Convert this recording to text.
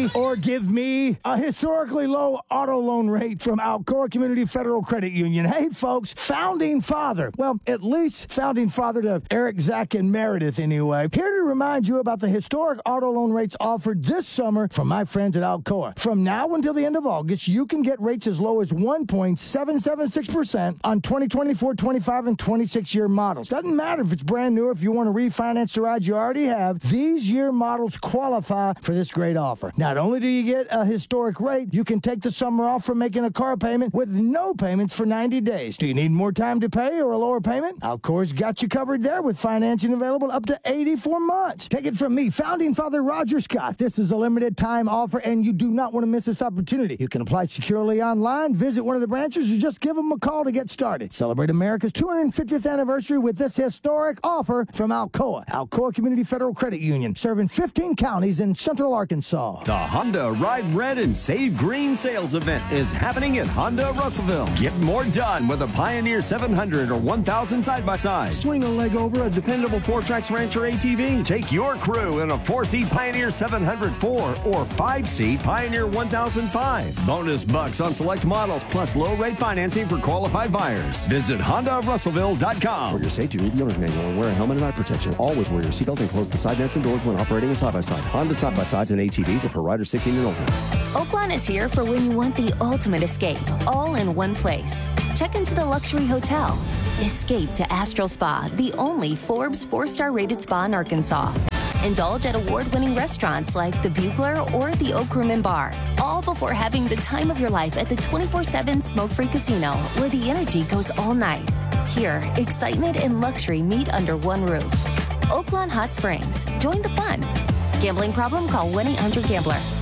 me or give me a historically low auto loan rate from Alcoa Community Federal Credit Union. Hey, folks, founding father. Well, at least founding father to Eric, Zach, and Meredith anyway. Here to remind you about the historic auto loan rates offered this summer from my friends at Alcoa. From now until the end of August, you can get rates as low as 1.776% on 2024, 25, and 26-year models. Doesn't matter if it's brand new or if you want to refinance the ride you already have. These year models qualify for this great offer. Not only do you get a historic rate, you can take the summer off from making a car payment with no payments for 90 days. Do you need more time to pay or a lower payment? Alcoa's got you covered there with financing available up to 84 months. Take it from me, founding father Roger Scott. This is a limited time offer, and you do not want to miss this opportunity. You can apply securely online, visit one of the branches, or just give them a call to get started. Celebrate America's 250th anniversary with this historic offer from Alcoa. Alcoa Community Federal Credit Union, serving 15 counties in Central Arkansas. The Honda Ride Red and Save Green sales event is happening at Honda Russellville. Get more done with a Pioneer 700 or 1000 side-by-side. Swing a leg over a dependable 4Trax Rancher ATV. Take your crew in a 4-seat Pioneer 704 or 5-seat Pioneer 1005. Bonus bucks on select models plus low-rate financing for qualified buyers. Visit HondaRussellville.com. For your safety, read the owner's manual and wear a helmet and eye protection. Always wear your seatbelt and close the side nets and doors when operating a side-by-side. Honda side-by-sides and ATVs are for riders 16 and older. Oaklawn is here for when you want the ultimate escape, all in one place. Check into the luxury hotel. Escape to Astral Spa, the only Forbes 4-star rated spa in Arkansas. Indulge at award-winning restaurants like the Bugler or the Oak Room and Bar, all before having the time of your life at the 24/7 smoke-free casino, where the energy goes all night. Here, excitement and luxury meet under one roof. Oaklawn Hot Springs. Join the fun. Gambling problem? Call 1-800-GAMBLER.